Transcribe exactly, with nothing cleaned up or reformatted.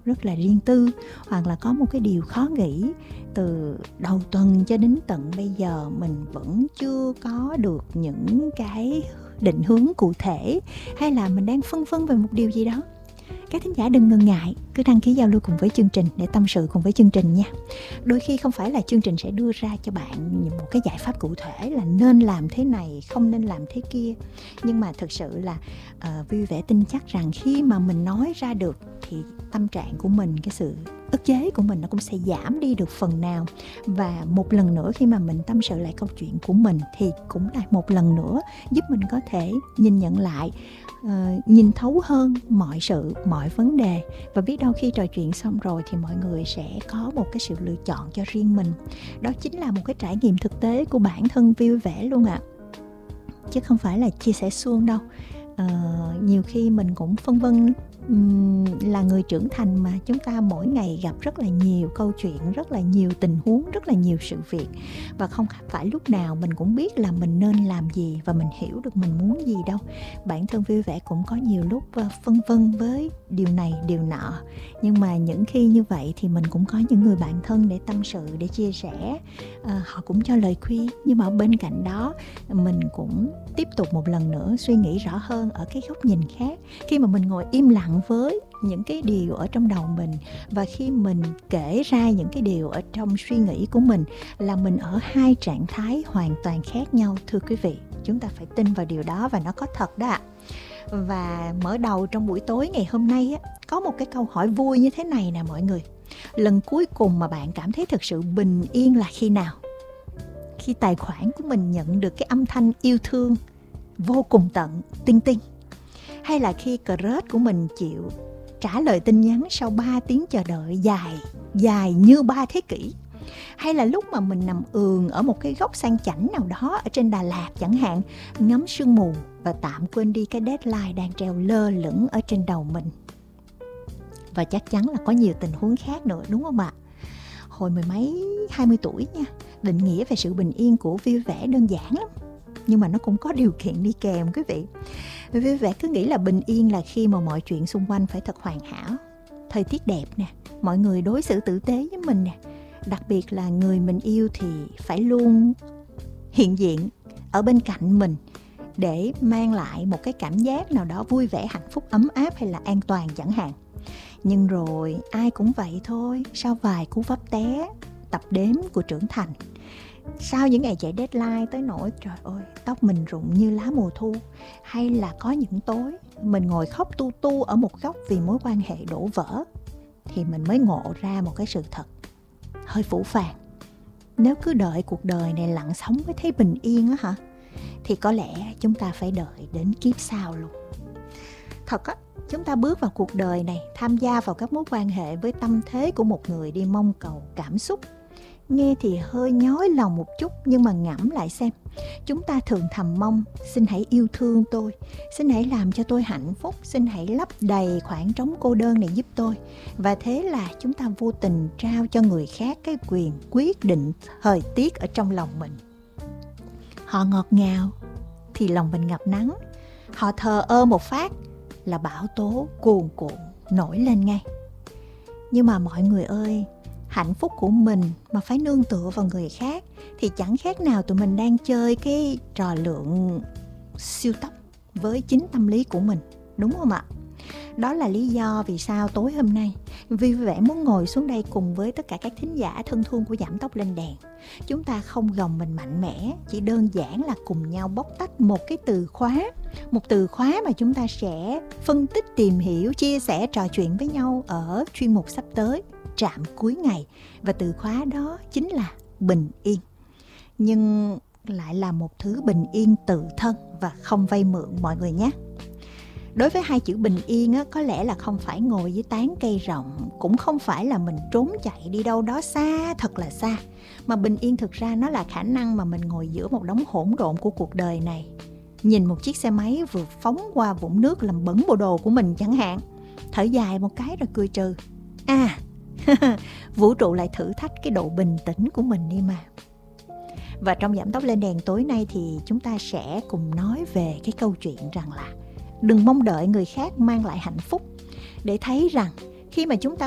rất là riêng tư, hoặc là có một cái điều khó nghĩ từ đầu tuần cho đến tận bây giờ mình vẫn chưa có được những cái định hướng cụ thể, hay là mình đang phân vân về một điều gì đó, các thính giả đừng ngần ngại, cứ đăng ký giao lưu cùng với chương trình để tâm sự cùng với chương trình nha. Đôi khi không phải là chương trình sẽ đưa ra cho bạn một cái giải pháp cụ thể là nên làm thế này, không nên làm thế kia. Nhưng mà thực sự là uh, vui vẻ tin chắc rằng khi mà mình nói ra được thì tâm trạng của mình, cái sự ức chế của mình nó cũng sẽ giảm đi được phần nào. Và một lần nữa khi mà mình tâm sự lại câu chuyện của mình thì cũng là một lần nữa giúp mình có thể nhìn nhận lại, Uh, nhìn thấu hơn mọi sự, mọi vấn đề. Và biết đâu khi trò chuyện xong rồi thì mọi người sẽ có một cái sự lựa chọn cho riêng mình. Đó chính là một cái trải nghiệm thực tế của bản thân vui vẻ luôn ạ, chứ không phải là chia sẻ suông đâu. Uh, nhiều khi mình cũng phân vân, um, là người trưởng thành mà, chúng ta mỗi ngày gặp rất là nhiều câu chuyện, rất là nhiều tình huống, rất là nhiều sự việc, và không phải lúc nào mình cũng biết là mình nên làm gì và mình hiểu được mình muốn gì đâu. Bản thân vui vẻ cũng có nhiều lúc uh, phân vân với điều này điều nọ, nhưng mà những khi như vậy thì mình cũng có những người bạn thân để tâm sự, để chia sẻ. Uh, họ cũng cho lời khuyên, nhưng mà bên cạnh đó mình cũng tiếp tục một lần nữa suy nghĩ rõ hơn ở cái góc nhìn khác. Khi mà mình ngồi im lặng với những cái điều ở trong đầu mình, và khi mình kể ra những cái điều ở trong suy nghĩ của mình, là mình ở hai trạng thái hoàn toàn khác nhau, thưa quý vị. Chúng ta phải tin vào điều đó và nó có thật đó ạ. Và mở đầu trong buổi tối ngày hôm nay á, có một cái câu hỏi vui như thế này nè mọi người. Lần cuối cùng mà bạn cảm thấy thực sự bình yên là khi nào? Khi tài khoản của mình nhận được cái âm thanh yêu thương vô cùng tận, tinh tinh? Hay là khi crush của mình chịu trả lời tin nhắn sau ba tiếng chờ đợi dài, dài như ba thế kỷ? Hay là lúc mà mình nằm ườn ở một cái góc sang chảnh nào đó ở trên Đà Lạt chẳng hạn, ngắm sương mù và tạm quên đi cái deadline đang treo lơ lửng ở trên đầu mình? Và chắc chắn là có nhiều tình huống khác nữa, đúng không ạ? Hồi mười mấy, hai mươi tuổi nha, định nghĩa về sự bình yên của vui vẻ đơn giản lắm, nhưng mà nó cũng có điều kiện đi kèm quý vị. Vui vẻ cứ nghĩ là bình yên là khi mà mọi chuyện xung quanh phải thật hoàn hảo, thời tiết đẹp nè, mọi người đối xử tử tế với mình nè, đặc biệt là người mình yêu thì phải luôn hiện diện ở bên cạnh mình để mang lại một cái cảm giác nào đó vui vẻ, hạnh phúc, ấm áp hay là an toàn chẳng hạn. Nhưng rồi ai cũng vậy thôi, sau vài cú vấp té, tập đếm của trưởng thành, sau những ngày chạy deadline tới nỗi trời ơi tóc mình rụng như lá mùa thu, hay là có những tối mình ngồi khóc tu tu ở một góc vì mối quan hệ đổ vỡ, thì mình mới ngộ ra một cái sự thật hơi phũ phàng. Nếu cứ đợi cuộc đời này lặng sống mới thấy bình yên á hả, thì có lẽ chúng ta phải đợi đến kiếp sau luôn. Thật á, chúng ta bước vào cuộc đời này, tham gia vào các mối quan hệ với tâm thế của một người đi mong cầu cảm xúc. Nghe thì hơi nhói lòng một chút, nhưng mà ngẫm lại xem, chúng ta thường thầm mong: xin hãy yêu thương tôi, xin hãy làm cho tôi hạnh phúc, xin hãy lấp đầy khoảng trống cô đơn này giúp tôi. Và thế là chúng ta vô tình trao cho người khác cái quyền quyết định thời tiết ở trong lòng mình. Họ ngọt ngào thì lòng mình ngập nắng, họ thờ ơ một phát là bão tố cuồn cuộn nổi lên ngay. Nhưng mà mọi người ơi, hạnh phúc của mình mà phải nương tựa vào người khác thì chẳng khác nào tụi mình đang chơi cái trò lượng siêu tốc với chính tâm lý của mình, đúng không ạ? Đó là lý do vì sao tối hôm nay Vui vẻ muốn ngồi xuống đây cùng với tất cả các thính giả thân thương của Giảm Tốc Lên Đèn. Chúng ta không gồng mình mạnh mẽ, chỉ đơn giản là cùng nhau bóc tách một cái từ khóa. Một từ khóa mà chúng ta sẽ phân tích, tìm hiểu, chia sẻ, trò chuyện với nhau ở chuyên mục sắp tới, Trạm Cuối Ngày. Và từ khóa đó chính là bình yên. Nhưng lại là một thứ bình yên tự thân và không vay mượn mọi người nhé. Đối với hai chữ bình yên á, có lẽ là không phải ngồi dưới tán cây rộng, cũng không phải là mình trốn chạy đi đâu đó xa, thật là xa. Mà bình yên thực ra nó là khả năng mà mình ngồi giữa một đống hỗn độn của cuộc đời này, nhìn một chiếc xe máy vừa phóng qua vũng nước làm bẩn bộ đồ của mình chẳng hạn, thở dài một cái rồi cười trừ. À, vũ trụ lại thử thách cái độ bình tĩnh của mình đi mà. Và trong Giảm Tốc Lên Đèn tối nay thì chúng ta sẽ cùng nói về cái câu chuyện rằng là đừng mong đợi người khác mang lại hạnh phúc, để thấy rằng khi mà chúng ta